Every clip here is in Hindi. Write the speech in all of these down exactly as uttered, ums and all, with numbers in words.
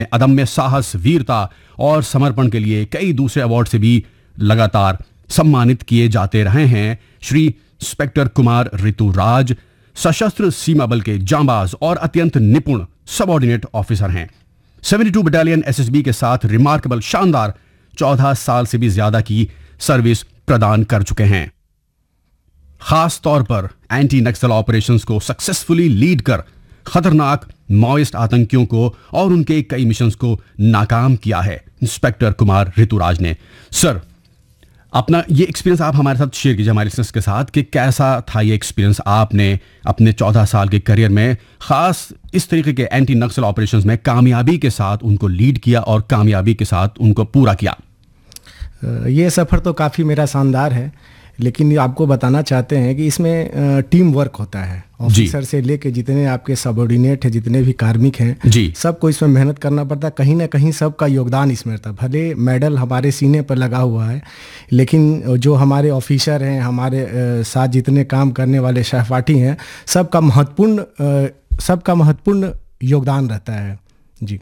अदम्य साहस, वीरता और समर्पण के लिए कई दूसरे अवार्ड से भी लगातार सम्मानित किए जाते रहे हैं। श्री इंस्पेक्टर कुमार ऋतुराज सशस्त्र सीमा बल के जांबाज और अत्यंत निपुण सबऑर्डिनेट ऑफिसर हैं। बहत्तर बटालियन एसएसबी के साथ रिमार्केबल शानदार चौदह साल से भी ज्यादा की सर्विस प्रदान कर चुके हैं। खास तौर पर एंटी नक्सल ऑपरेशंस को सक्सेसफुली लीड कर खतरनाक माओइस्ट आतंकियों को और उनके कई मिशंस को नाकाम किया है इंस्पेक्टर कुमार ऋतुराज ने। सर, अपना ये एक्सपीरियंस आप हमारे साथ शेयर कीजिए, हमारे लिसनर्स के साथ, कि कैसा था ये एक्सपीरियंस आपने अपने चौदह साल के करियर में खास इस तरीके के एंटी नक्सल ऑपरेशंस में कामयाबी के साथ उनको लीड किया और कामयाबी के साथ उनको पूरा किया। ये सफ़र तो काफ़ी मेरा शानदार है, लेकिन आपको बताना चाहते हैं कि इसमें टीम वर्क होता है। ऑफिसर से लेके जितने आपके सबऑर्डिनेट हैं, जितने भी कार्मिक हैं, सबको इसमें मेहनत करना पड़ता है। कहीं ना कहीं सबका योगदान इसमें रहता है। भले मेडल हमारे सीने पर लगा हुआ है, लेकिन जो हमारे ऑफिसर हैं, हमारे साथ जितने काम करने वाले सहपाठी हैं, सबका महत्वपूर्ण सबका महत्वपूर्ण योगदान रहता है। जी।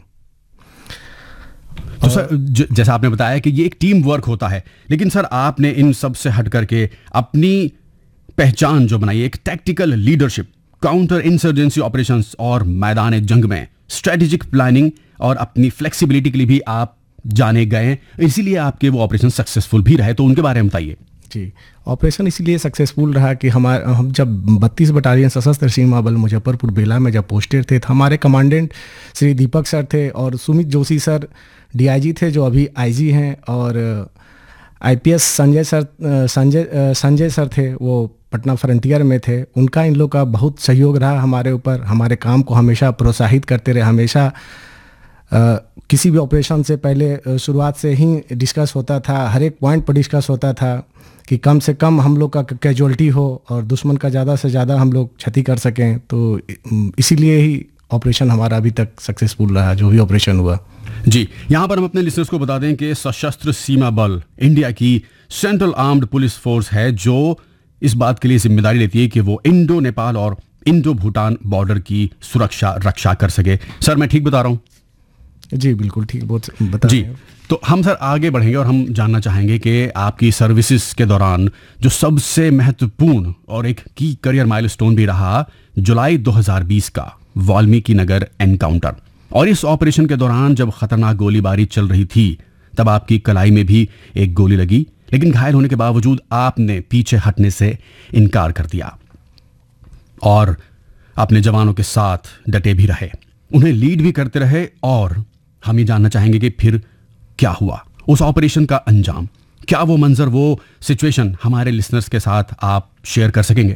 तो सर, जैसा आपने बताया कि ये एक टीम वर्क होता है, लेकिन सर आपने इन सब से हट करके अपनी पहचान जो बनाई, एक tactical leadership, counter insurgency operations और मैदान जंग में स्ट्रेटेजिक प्लानिंग और अपनी फ्लेक्सिबिलिटी के लिए भी आप जाने गए, इसीलिए आपके वो ऑपरेशन सक्सेसफुल भी रहे, तो उनके बारे में बताइए। जी, ऑपरेशन इसलिए सक्सेसफुल रहा कि हमारे हम जब बत्तीस बटालियन सशस्त्र सीमा बल मुजफ्फरपुर बेला में जब पोस्टेड थे, तो हमारे कमांडेंट श्री दीपक सर थे और सुमित जोशी सर डीआईजी थे, जो अभी आईजी हैं, और IPS Sanjay sir Sanjay Sanjay sir थे, वो पटना फ्रंटियर में थे। उनका इन लोग का बहुत सहयोग रहा हमारे ऊपर, हमारे काम को हमेशा प्रोत्साहित करते रहे। हमेशा आ, किसी भी ऑपरेशन से पहले शुरुआत से ही डिस्कस होता था, हर एक पॉइंट पर डिस्कस होता था कि कम से कम हम लोग का कैजुअल्टी हो और दुश्मन का ज़्यादा से ज़्यादा हम लोग क्षति कर सकें। तो इसीलिए ही ऑपरेशन हमारा अभी तक सक्सेसफुल रहा, जो भी ऑपरेशन हुआ। जी, यहाँ पर हम अपने लिसनर्स को बता दें कि सशस्त्र सीमा बल इंडिया की सेंट्रल आर्म्ड पुलिस फोर्स है, जो इस बात के लिए जिम्मेदारी लेती है कि वो इंडो नेपाल और इंडो भूटान बॉर्डर की सुरक्षा रक्षा कर सके। सर, मैं ठीक बता रहा हूँ? जी बिल्कुल ठीक बता जी। तो हम सर आगे बढ़ेंगे और हम जानना चाहेंगे कि आपकी सर्विसेज के दौरान जो सबसे महत्वपूर्ण और एक की करियर माइलस्टोन भी रहा, जुलाई दो हज़ार बीस का वाल्मीकि नगर एनकाउंटर। और इस ऑपरेशन के दौरान जब खतरनाक गोलीबारी चल रही थी, तब आपकी कलाई में भी एक गोली लगी, लेकिन घायल होने के बावजूद आपने पीछे हटने से इनकार कर दिया और अपने जवानों के साथ डटे भी रहे, उन्हें लीड भी करते रहे। और हम ये जानना चाहेंगे कि फिर क्या हुआ, उस ऑपरेशन का अंजाम क्या, वो मंजर, वो सिचुएशन हमारे लिसनर्स के साथ आप शेयर कर सकेंगे?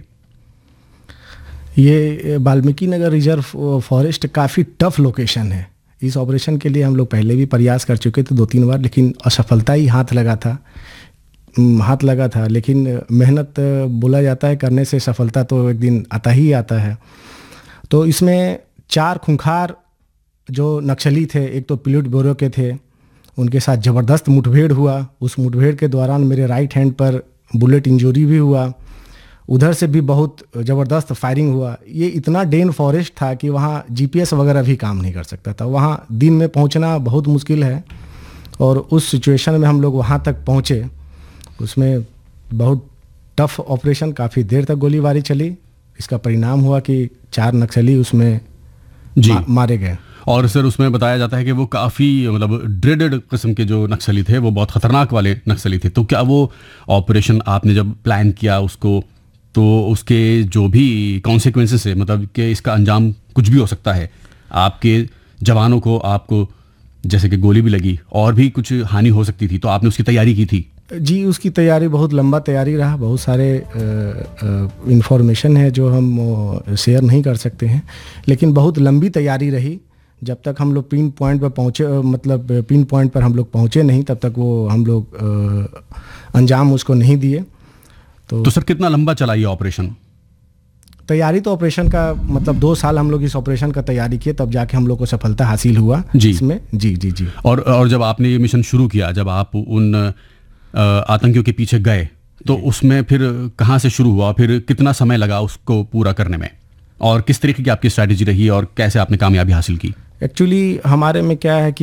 ये वाल्मीकि नगर रिजर्व फॉरेस्ट काफ़ी टफ लोकेशन है। इस ऑपरेशन के लिए हम लोग पहले भी प्रयास कर चुके थे दो तीन बार, लेकिन असफलता ही हाथ लगा था हाथ लगा था लेकिन मेहनत बोला जाता है, करने से सफलता तो एक दिन आता ही आता है। तो इसमें चार खूंखार जो नक्सली थे, एक तो पिलूट ब्यूरो के थे, उनके साथ ज़बरदस्त मुठभेड़ हुआ। उस मुठभेड़ के दौरान मेरे राइट हैंड पर बुलेट इंजरी भी हुआ, उधर से भी बहुत ज़बरदस्त फायरिंग हुआ। ये इतना डेन फॉरेस्ट था कि वहाँ जीपीएस वगैरह भी काम नहीं कर सकता था। वहाँ दिन में पहुँचना बहुत मुश्किल है, और उस सिचुएशन में हम लोग वहाँ तक पहुँचे। उसमें बहुत टफ ऑपरेशन, काफ़ी देर तक गोलीबारी चली। इसका परिणाम हुआ कि चार नक्सली उसमें मा, मारे गए। और सर उसमें बताया जाता है कि वो काफ़ी मतलब ड्रेडेड किस्म के जो नक्सली थे, वो बहुत ख़तरनाक वाले नक्सली थे। तो क्या वो ऑपरेशन आपने जब प्लान किया उसको, तो उसके जो भी कॉन्सिक्वेंसेस है, मतलब कि इसका अंजाम कुछ भी हो सकता है, आपके जवानों को, आपको जैसे कि गोली भी लगी और भी कुछ हानि हो सकती थी, तो आपने उसकी तैयारी की थी? जी, उसकी तैयारी बहुत लंबा तैयारी रहा। बहुत सारे इंफॉर्मेशन है जो हम शेयर नहीं कर सकते हैं, लेकिन बहुत लंबी तैयारी रही। जब तक हम लोग पिन पॉइंट पर पहुँचे, मतलब पिन पॉइंट पर हम लोग पहुँचे नहीं, तब तक वो हम लोग अंजाम उसको नहीं दिए। तो, तो सर कितना लंबा चला ये ऑपरेशन? तैयारी तो ऑपरेशन का मतलब दो साल हम लोग इस ऑपरेशन का तैयारी किए, तब जाके हम लोग को सफलता हासिल हुआ जी। इसमें। जी जी जी। और और जब आपने ये मिशन शुरू किया, जब आप उन आतंकियों के पीछे गए, तो उसमें फिर कहाँ से शुरू हुआ, फिर कितना समय लगा उसको पूरा करने में? और किस तरीके की आपकी स्ट्रैटेजी रही और कैसे आपने कामयाबी हासिल की? एक्चुअली हमारे में क्या है कि